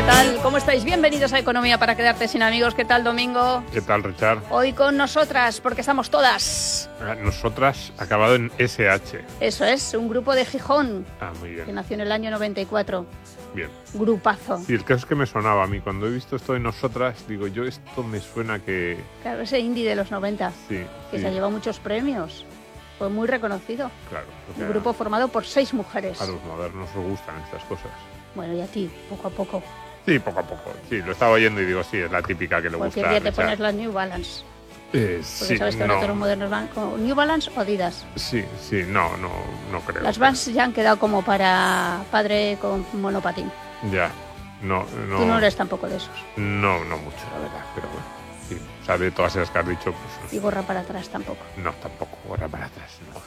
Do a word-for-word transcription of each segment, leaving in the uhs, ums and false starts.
tal? ¿Cómo estáis? Bienvenidos a Economía para quedarte sin amigos. ¿Qué tal, Domingo? ¿Qué tal, Richard? Hoy con nosotras, porque estamos todas. Nosotras, acabado en ese hache. Eso es, un grupo de Gijón. Ah, muy bien. Que nació en el año noventa y cuatro. Bien. Grupazo. Y el caso es que me sonaba a mí. Cuando he visto esto de nosotras, digo, yo esto me suena que... Claro, ese indie de los noventa. Sí. Que sí. se ha llevado muchos premios. Fue muy reconocido. Claro. Un grupo formado por seis mujeres. A los modernos nos gustan estas cosas. Bueno, y a ti, poco a poco. Sí, poco a poco. Sí, lo estaba oyendo y digo, sí, es la típica que le gusta. Cualquier día te Richard. pones las New Balance. Eh, Porque sí, sabes que no. ahora todos los modernos van con New Balance o Adidas. Sí, sí, no, no, no creo. Las Vans ya han quedado como para padre con monopatín. Ya, no, no. Tú no eres tampoco de esos. No, no mucho, la verdad, pero bueno. Sí, o sea, de todas esas que has dicho, pues... Y gorra para atrás tampoco. No, tampoco, gorra para atrás, no.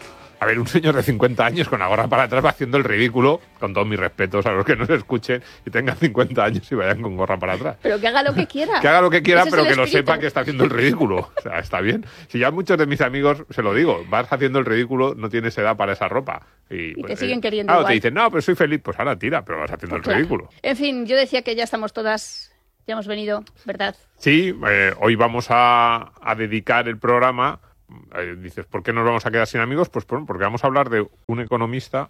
A ver, un señor de cincuenta años con la gorra para atrás va haciendo el ridículo, con todos mis respetos a los que nos escuchen y tengan cincuenta años y vayan con gorra para atrás. Pero que haga lo que quiera. Que haga lo que quiera, Ese es pero el que lo espíritu. sepa que está haciendo el ridículo. O sea, está bien. Si ya muchos de mis amigos, se lo digo, vas haciendo el ridículo, no tienes edad para esa ropa. Y, Y pues, te siguen eh, queriendo claro, igual. te dicen, no, pero soy feliz. Pues ahora tira, pero vas haciendo Pues el claro. ridículo. En fin, yo decía que ya estamos todas, ya hemos venido, ¿verdad? Sí, eh, hoy vamos a, a dedicar el programa... Eh, dices, ¿por qué nos vamos a quedar sin amigos? Pues bueno, porque vamos a hablar de un economista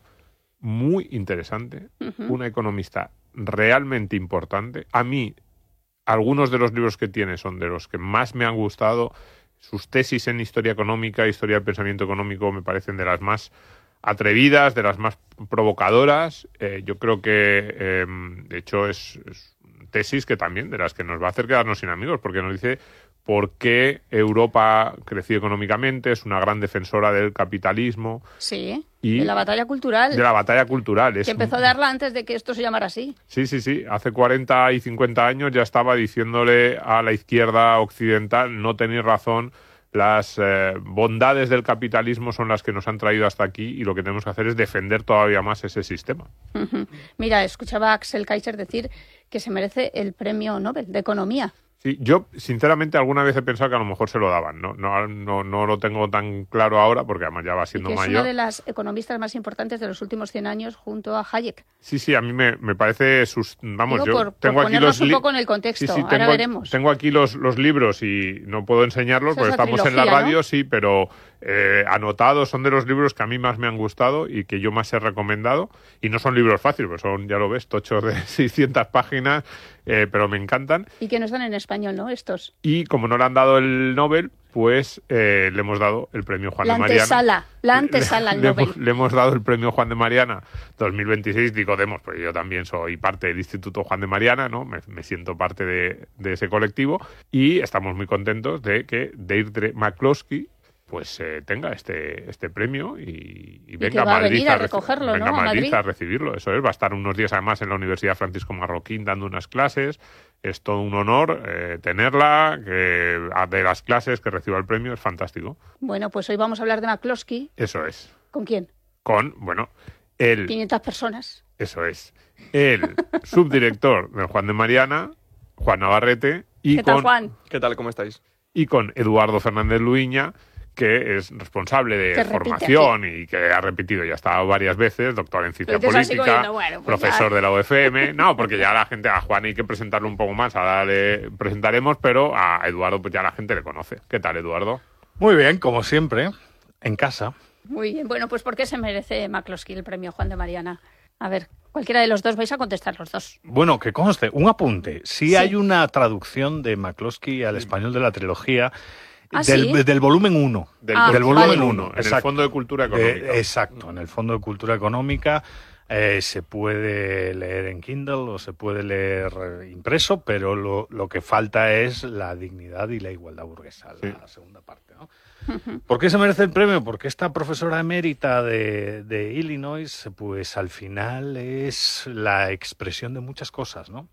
muy interesante, Uh-huh. una economista realmente importante. A mí, algunos de los libros que tiene son de los que más me han gustado. Sus tesis en historia económica, historia del pensamiento económico, me parecen de las más atrevidas, de las más provocadoras. Eh, yo creo que, eh, de hecho, es, es tesis que también, de las que nos va a hacer quedarnos sin amigos, porque nos dice por qué Europa ha crecido económicamente, es una gran defensora del capitalismo. Sí, Y de la batalla cultural. De la batalla cultural. Es que empezó a darla antes de que esto se llamara así. Sí, sí, sí. Hace cuarenta y cincuenta años ya estaba diciéndole a la izquierda occidental, no tenéis razón, las eh, bondades del capitalismo son las que nos han traído hasta aquí y lo que tenemos que hacer es defender todavía más ese sistema. Uh-huh. Mira, escuchaba a Axel Kaiser decir que se merece el premio Nobel de Economía. Sí, yo sinceramente alguna vez he pensado que a lo mejor se lo daban, ¿no? No, no, no lo tengo tan claro ahora porque además ya va siendo Y que es mayor. una de las economistas más importantes de los últimos cien años junto a Hayek. Sí, sí, a mí me, me parece sus... Vamos, Digo, yo por, tengo por aquí ponernos los un li- poco en el contexto, Sí, sí, ahora tengo, veremos. tengo aquí los, los libros y no puedo enseñarlos Esa porque es la estamos en la trilogía, radio, ¿no? sí, pero eh, anotados son de los libros que a mí más me han gustado y que yo más he recomendado. Y no son libros fáciles, pues son, ya lo ves, tochos de seiscientas páginas, eh, pero me encantan. Y que no están en español, ¿no? Estos. Y como no le han dado el Nobel, pues eh, le hemos dado el premio Juan La de Mariana. antesala, la antesala al le, Nobel. hemos, le hemos dado el premio Juan de Mariana dos mil veintiséis, digo demos, porque yo también soy parte del Instituto Juan de Mariana, ¿no? Me, me siento parte de, de ese colectivo y estamos muy contentos de que Deirdre McCloskey pues eh, tenga este, este premio y, y Y venga que va a Madrid venir a reci- recogerlo, venga ¿no? A Madrid Madrid. a recibirlo, eso es, va a estar unos días además en la Universidad Francisco Marroquín dando unas clases. Es todo un honor eh, tenerla, que a- de las clases que reciba el premio, es fantástico. Bueno, pues hoy vamos a hablar de McCloskey. Eso es. ¿Con quién? Con, bueno, el, quinientas personas. eso es, el subdirector del Juan de Mariana, Juan Navarrete, y ¿Qué tal, con, Juan? ¿Qué tal? ¿Cómo estáis? y con Eduardo Fernández Luiña, que es responsable de Que repite formación y que ha repetido, ya ha estado varias veces, doctor en ciencia Pero dices así como política, diciendo, bueno, pues profesor ya. de la U F M. No, porque ya la gente, a Juan hay que presentarlo un poco más, ahora le presentaremos, pero a Eduardo pues ya la gente le conoce. ¿Qué tal, Eduardo? Muy bien, como siempre, en casa. Muy bien. Bueno, pues ¿por qué se merece McCloskey el premio Juan de Mariana? A ver, cualquiera de los dos vais a contestar los dos. Bueno, que conste, un apunte. Sí, Sí. hay una traducción de McCloskey al español de la trilogía ¿Ah, del, sí? del volumen uno. Del, Ah, del vale. volumen uno, en el Exacto. Fondo de Cultura Económica. Eh, exacto, en el Fondo de Cultura Económica eh, se puede leer en Kindle o se puede leer eh, impreso, pero lo, lo que falta es la dignidad y la igualdad burguesa, Sí. la segunda parte, ¿no? ¿Por qué se merece el premio? Porque esta profesora emérita de, de Illinois, pues al final es la expresión de muchas cosas, ¿no?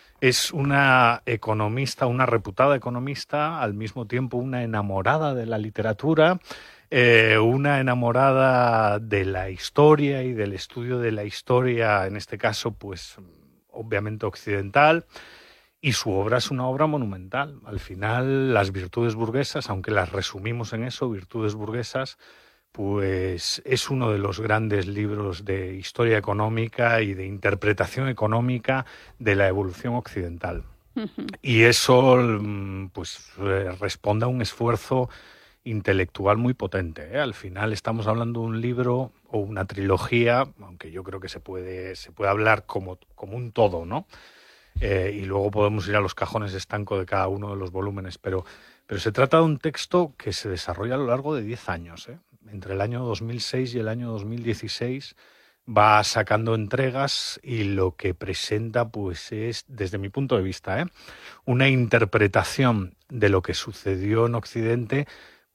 Es una economista, una reputada economista, al mismo tiempo una enamorada de la literatura, eh, una enamorada de la historia y del estudio de la historia, en este caso, pues obviamente occidental. Y su obra es una obra monumental. Al final, las virtudes burguesas, aunque las resumimos en eso, virtudes burguesas, pues es uno de los grandes libros de historia económica y de interpretación económica de la evolución occidental. Uh-huh. Y eso pues responde a un esfuerzo intelectual muy potente, ¿eh? Al final estamos hablando de un libro o una trilogía, aunque yo creo que se puede, se puede hablar como, como un todo, ¿no? Eh, y luego podemos ir a los cajones estanco de cada uno de los volúmenes, pero, pero se trata de un texto que se desarrolla a lo largo de diez años, ¿eh? Entre el año dos mil seis y el año dos mil dieciséis va sacando entregas y lo que presenta pues es, desde mi punto de vista, ¿eh? una interpretación de lo que sucedió en Occidente,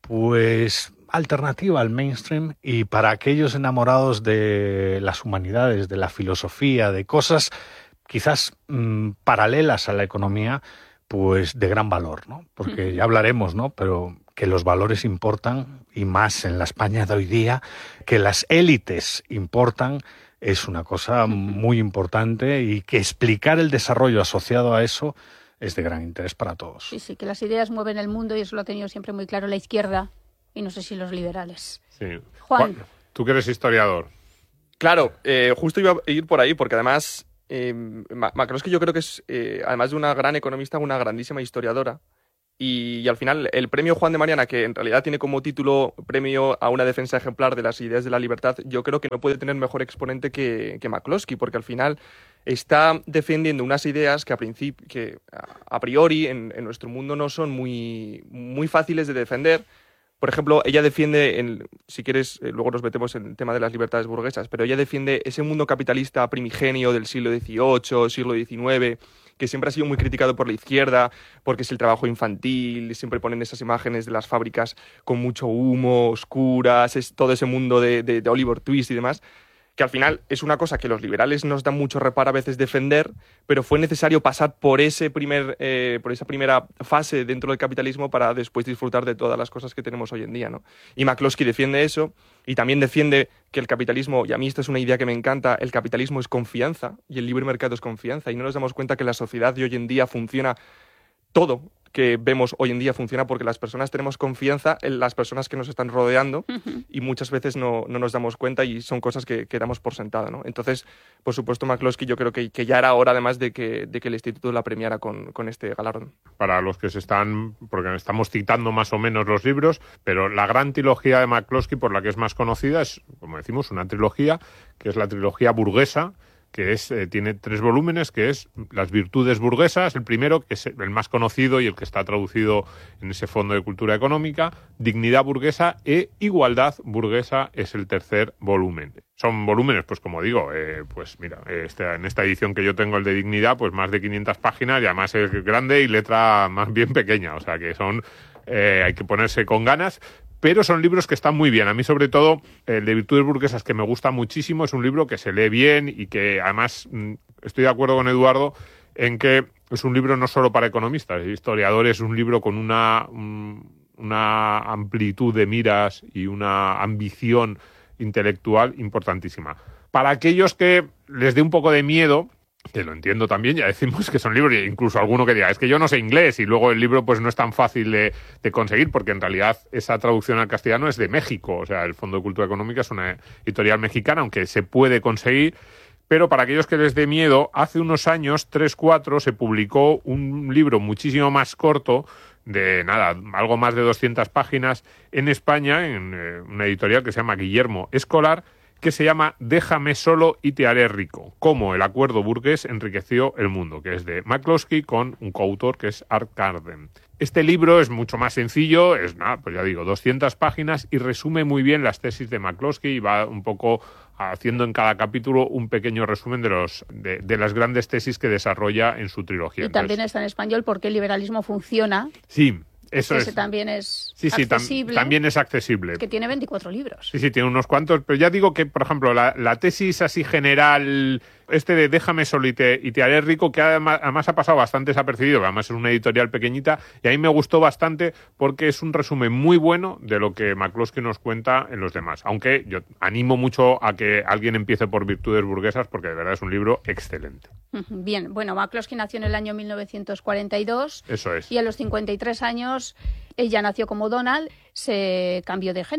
pues alternativa al mainstream, y para aquellos enamorados de las humanidades, de la filosofía, de cosas quizás mmm, paralelas a la economía, pues de gran valor, ¿no? Porque ya hablaremos, ¿no? Pero que los valores importan, y más en la España de hoy día, que las élites importan, es una cosa muy importante, y que explicar el desarrollo asociado a eso es de gran interés para todos. Sí, sí, que las ideas mueven el mundo, y eso lo ha tenido siempre muy claro la izquierda, y no sé si los liberales. Sí. Juan. Juan, tú que eres historiador. Claro, eh, justo iba a ir por ahí, porque además eh, McCloskey yo creo que es, eh, además de una gran economista, una grandísima historiadora. Y, y al final el premio Juan de Mariana, que en realidad tiene como título premio a una defensa ejemplar de las ideas de la libertad, yo creo que no puede tener mejor exponente que, que McCloskey, porque al final está defendiendo unas ideas que a, principio, que a priori en, en nuestro mundo no son muy, muy fáciles de defender. Por ejemplo, ella defiende, en, si quieres, eh, luego nos metemos en el tema de las libertades burguesas, pero ella defiende ese mundo capitalista primigenio del siglo dieciocho, siglo diecinueve, que siempre ha sido muy criticado por la izquierda, porque es el trabajo infantil, siempre ponen esas imágenes de las fábricas con mucho humo, oscuras, es todo ese mundo de, de, de Oliver Twist y demás, que al final es una cosa que los liberales nos dan mucho reparo a veces defender, pero fue necesario pasar por ese primer, eh, por esa primera fase dentro del capitalismo para después disfrutar de todas las cosas que tenemos hoy en día, ¿no? Y McCloskey defiende eso, y también defiende que el capitalismo, y a mí esta es una idea que me encanta, el capitalismo es confianza, y el libre mercado es confianza, y no nos damos cuenta que la sociedad de hoy en día funciona todo que vemos hoy en día funciona porque las personas tenemos confianza en las personas que nos están rodeando, uh-huh. y muchas veces no, no nos damos cuenta, y son cosas que, que damos por sentado, ¿no? Entonces, por supuesto, McCloskey yo creo que, que ya era hora, además, de que, de que el Instituto la premiara con, con este galardón. Para los que se están, porque estamos citando más o menos los libros, pero la gran trilogía de McCloskey, por la que es más conocida, es, como decimos, una trilogía que es la trilogía burguesa, que es eh, tiene tres volúmenes, que es Las virtudes burguesas, el primero, que es el más conocido y el que está traducido en ese fondo de cultura económica, Dignidad burguesa e Igualdad burguesa es el tercer volumen. Son volúmenes, pues como digo, eh, pues mira, este, en esta edición que yo tengo, el de Dignidad, pues más de quinientas páginas, y además es grande y letra más bien pequeña, o sea que son, eh, hay que ponerse con ganas. Pero son libros que están muy bien. A mí, sobre todo, el de Virtudes burguesas, que me gusta muchísimo, es un libro que se lee bien y que, además, estoy de acuerdo con Eduardo en que es un libro no solo para economistas, historiadores, es un libro con una, una amplitud de miras y una ambición intelectual importantísima. Para aquellos que les dé un poco de miedo, que lo entiendo también, ya decimos que son libros, incluso alguno que diga, es que yo no sé inglés, y luego el libro pues no es tan fácil de, de conseguir, porque en realidad esa traducción al castellano es de México, o sea, el Fondo de Cultura Económica es una editorial mexicana, aunque se puede conseguir, pero para aquellos que les dé miedo, hace unos años, tres, cuatro, se publicó un libro muchísimo más corto, de nada, algo más de doscientas páginas, en España, en eh, una editorial que se llama Guillermo Escolar, que se llama Déjame solo y te haré rico, cómo el acuerdo burgués enriqueció el mundo, que es de McCloskey con un coautor que es Art Carden. Este libro es mucho más sencillo, es nada, pues ya digo, doscientas páginas, y resume muy bien las tesis de McCloskey, y va un poco haciendo en cada capítulo un pequeño resumen de los de, de las grandes tesis que desarrolla en su trilogía. Y Entonces, también está en español porque el liberalismo funciona. Sí. Eso Ese es. también es sí, sí, accesible. Tam, también es accesible. Es que tiene veinticuatro libros. Sí, sí, tiene unos cuantos. Pero ya digo que, por ejemplo, la, la tesis así general, este de Déjame solo y te, y te haré rico, que además, además ha pasado bastante desapercibido, además es una editorial pequeñita, y a mí me gustó bastante porque es un resumen muy bueno de lo que McCloskey nos cuenta en los demás. Aunque yo animo mucho a que alguien empiece por Virtudes burguesas, porque de verdad es un libro excelente. Bien, bueno, McCloskey nació en el año mil novecientos cuarenta y dos. Eso es. Y a los cincuenta y tres años ella nació como Donald, se cambió de género.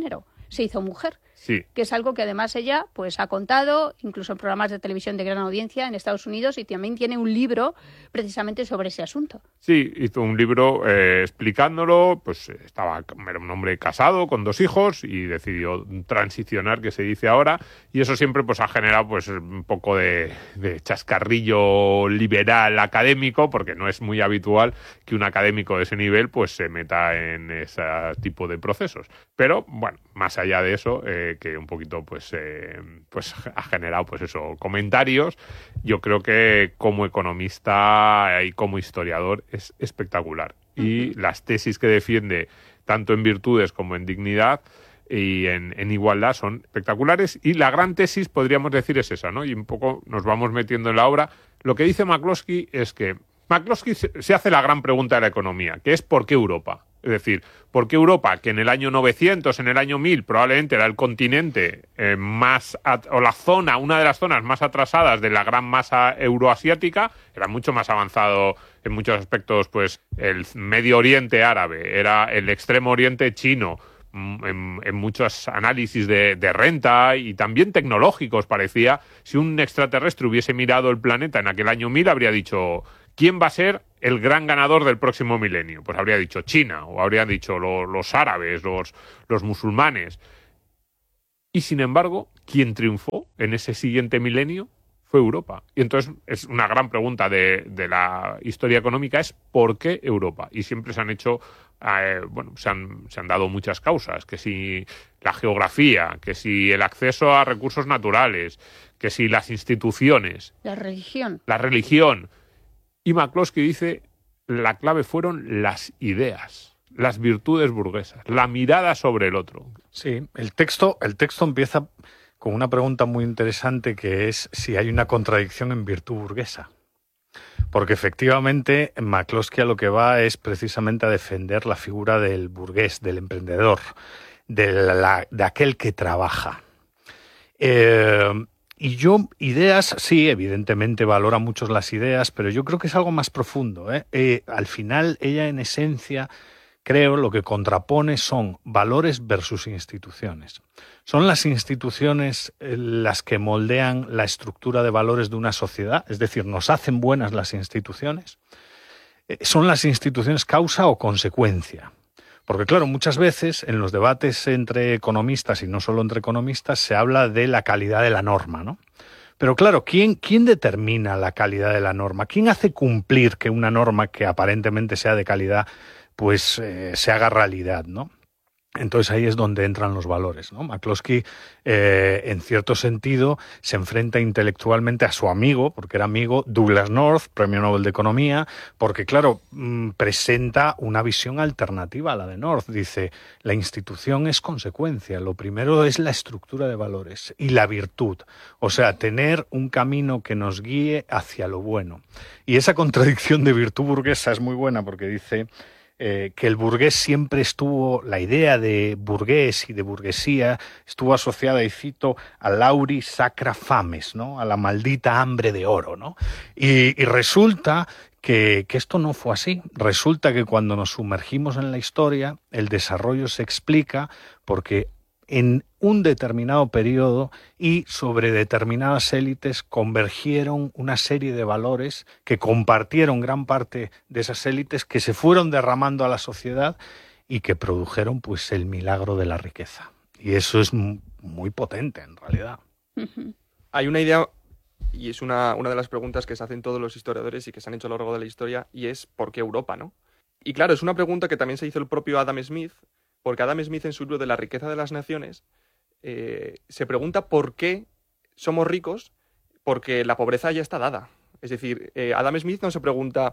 se hizo mujer. Sí. Que es algo que además ella pues ha contado, incluso en programas de televisión de gran audiencia en Estados Unidos, y también tiene un libro precisamente sobre ese asunto. Sí, hizo un libro eh, explicándolo, pues estaba, era un hombre casado con dos hijos y decidió transicionar, que se dice ahora, y eso siempre pues ha generado pues un poco de, de chascarrillo liberal académico, porque no es muy habitual que un académico de ese nivel pues se meta en ese tipo de procesos. Pero bueno, más allá de eso, eh, que un poquito pues eh, pues ha generado pues eso comentarios. Yo creo que como economista y como historiador es espectacular, y uh-huh. las tesis que defiende tanto en virtudes como en dignidad y en, en igualdad son espectaculares, y la gran tesis podríamos decir es esa, ¿no? Y un poco nos vamos metiendo en la obra. Lo que dice McCloskey es que McCloskey se, se hace la gran pregunta de la economía, que es ¿por qué Europa? Es decir, ¿por qué Europa, que en el año novecientos, en el año mil, probablemente era el continente eh, más, at- o la zona, una de las zonas más atrasadas de la gran masa euroasiática, era mucho más avanzado en muchos aspectos, pues el Medio Oriente árabe, era el Extremo Oriente chino, en, en muchos análisis de, de renta y también tecnológicos parecía, si un extraterrestre hubiese mirado el planeta en aquel año mil, habría dicho, ¿quién va a ser el gran ganador del próximo milenio? Pues habría dicho China, o habrían dicho lo, los árabes, los, los musulmanes. Y sin embargo, ¿quién triunfó en ese siguiente milenio? Fue Europa. Y entonces es una gran pregunta de, de la historia económica, es ¿por qué Europa? Y siempre se han hecho, eh, bueno, se han, se han dado muchas causas, que si la geografía, que si el acceso a recursos naturales, que si las instituciones. La religión. La religión. Y McCloskey dice, la clave fueron las ideas, las virtudes burguesas, la mirada sobre el otro. Sí, el texto, el texto empieza con una pregunta muy interesante, que es si hay una contradicción en virtud burguesa. Porque efectivamente McCloskey a lo que va es precisamente a defender la figura del burgués, del emprendedor, de, la, de aquel que trabaja. Eh, y yo, ideas, sí, evidentemente valora mucho las ideas, pero yo creo que es algo más profundo, ¿eh? Eh, al final, ella en esencia, creo, lo que contrapone son valores versus instituciones. Son las instituciones eh, las que moldean la estructura de valores de una sociedad, es decir, nos hacen buenas las instituciones. Eh, son las instituciones causa o consecuencia. Porque claro, muchas veces en los debates entre economistas y no solo entre economistas se habla de la calidad de la norma, ¿no? Pero claro, ¿quién, quién determina la calidad de la norma? ¿Quién hace cumplir que una norma que aparentemente sea de calidad pues eh, se haga realidad, ¿no? Entonces ahí es donde entran los valores, ¿no? McCloskey, eh, en cierto sentido, se enfrenta intelectualmente a su amigo, porque era amigo, Douglass North, Premio Nobel de Economía, porque, claro, mmm, presenta una visión alternativa a la de North. Dice, la institución es consecuencia, lo primero es la estructura de valores y la virtud, o sea, tener un camino que nos guíe hacia lo bueno. Y esa contradicción de virtud burguesa es muy buena, porque dice Eh, que el burgués siempre estuvo, la idea de burgués y de burguesía estuvo asociada, y cito, a lauri sacra fames, ¿no? A la maldita hambre de oro, ¿no? Y, y resulta que, que esto no fue así. Resulta que cuando nos sumergimos en la historia, el desarrollo se explica porque en un determinado periodo y sobre determinadas élites convergieron una serie de valores que compartieron gran parte de esas élites, que se fueron derramando a la sociedad y que produjeron pues el milagro de la riqueza. Y eso es muy potente en realidad. Hay una idea, y es una, una de las preguntas que se hacen todos los historiadores y que se han hecho a lo largo de la historia, y es ¿por qué Europa, no? Y claro, es una pregunta que también se hizo el propio Adam Smith, porque Adam Smith, en su libro de La riqueza de las naciones, eh, se pregunta por qué somos ricos, porque la pobreza ya está dada. Es decir, eh, Adam Smith no se pregunta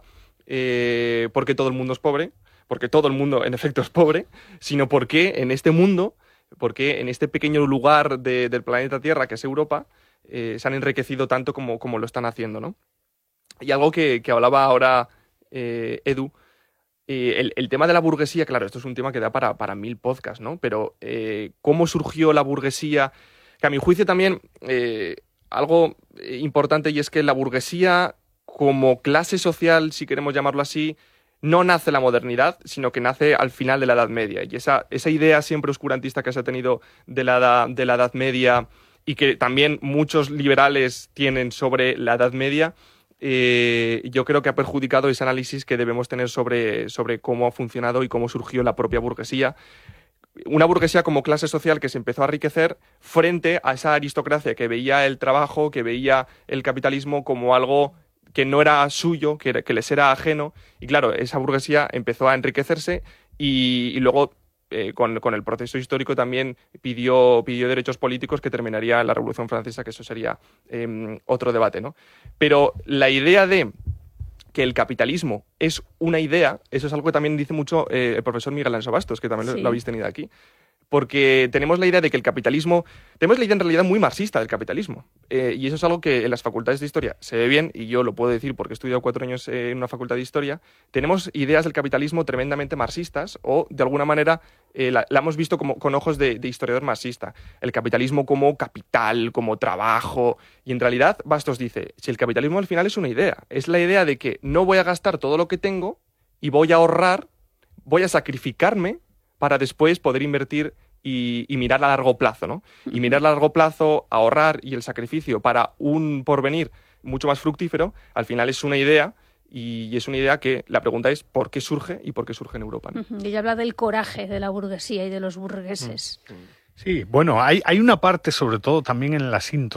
eh, por qué todo el mundo es pobre, porque todo el mundo en efecto es pobre, sino por qué en este mundo, por qué en este pequeño lugar de, del planeta Tierra, que es Europa, eh, se han enriquecido tanto como, como lo están haciendo, ¿no? Y algo que, que hablaba ahora eh, Edu, Eh, el, el tema de la burguesía, claro, esto es un tema que da para, para mil podcasts, ¿no? Pero eh, ¿cómo surgió la burguesía? Que a mi juicio también eh, algo importante, y es que la burguesía como clase social, si queremos llamarlo así, no nace la modernidad, sino que nace al final de la Edad Media. Y esa, esa idea siempre oscurantista que se ha tenido de la, de la Edad Media y que también muchos liberales tienen sobre la Edad Media, eh, yo creo que ha perjudicado ese análisis que debemos tener sobre, sobre cómo ha funcionado y cómo surgió la propia burguesía. Una burguesía como clase social que se empezó a enriquecer frente a esa aristocracia que veía el trabajo, que veía el capitalismo como algo que no era suyo, que, que les era ajeno. Y claro, esa burguesía empezó a enriquecerse y, y luego eh, con, con el proceso histórico también pidió, pidió derechos políticos que terminaría en la Revolución Francesa, que eso sería eh, otro debate, ¿no? Pero la idea de que el capitalismo es una idea, eso es algo que también dice mucho eh, el profesor Miguel Alonso Bastos, que también sí. lo, lo habéis tenido aquí. Porque tenemos la idea de que el capitalismo... Tenemos la idea en realidad muy marxista del capitalismo. Eh, y eso es algo que en las facultades de historia se ve bien, y yo lo puedo decir porque he estudiado cuatro años eh, en una facultad de historia. Tenemos ideas del capitalismo tremendamente marxistas, o de alguna manera eh, la, la hemos visto como, con ojos de, de historiador marxista. El capitalismo como capital, como trabajo. Y en realidad Bastos dice, si el capitalismo al final es una idea, es la idea de que no voy a gastar todo lo que tengo y voy a ahorrar, voy a sacrificarme para después poder invertir y, y mirar a largo plazo, ¿no? Y mirar a largo plazo, ahorrar y el sacrificio para un porvenir mucho más fructífero, al final es una idea, y es una idea que la pregunta es ¿por qué surge y por qué surge en Europa, ¿no? Y ella habla del coraje de la burguesía y de los burgueses. Sí, bueno, hay, hay una parte sobre todo también en las